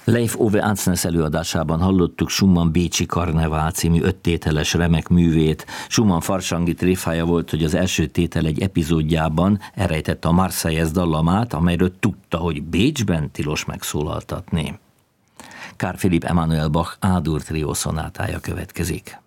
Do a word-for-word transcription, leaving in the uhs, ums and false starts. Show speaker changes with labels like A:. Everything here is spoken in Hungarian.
A: Leif Ove Ansnes előadásában hallottuk Schumann Bécsi Karnevál című öttételes remek művét. Schumann farsangi tréfája volt, hogy az első tétel egy epizódjában elrejtette a Marseillaise dallamát, amelyről tudta, hogy Bécsben tilos megszólaltatni. Carl Philipp Emanuel Bach A-dur trió szonátája következik.